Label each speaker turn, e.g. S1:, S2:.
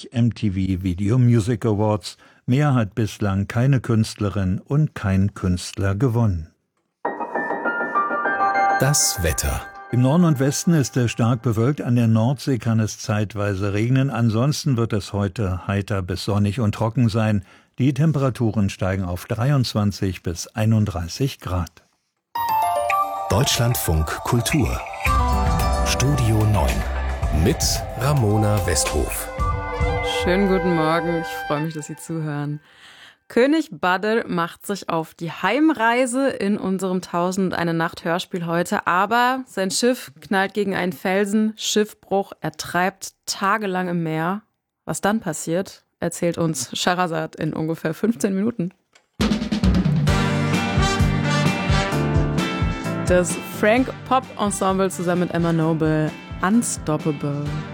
S1: 20 MTV Video Music Awards. Mehr hat bislang keine Künstlerin und kein Künstler gewonnen.
S2: Das Wetter.
S1: Im Norden und Westen ist es stark bewölkt, an der Nordsee kann es zeitweise regnen. Ansonsten wird es heute heiter bis sonnig und trocken sein. Die Temperaturen steigen auf 23 bis 31 Grad.
S2: Deutschlandfunk Kultur. Studio 9 mit Ramona Westhof.
S3: Schönen guten Morgen, ich freue mich, dass Sie zuhören. König Badr macht sich auf die Heimreise in unserem 1001 Nacht Hörspiel heute, aber sein Schiff knallt gegen einen Felsen, Schiffbruch, er treibt tagelang im Meer. Was dann passiert, erzählt uns Scheherazade in ungefähr 15 Minuten. Das Frank Pop Ensemble zusammen mit Emma Noble, Unstoppable.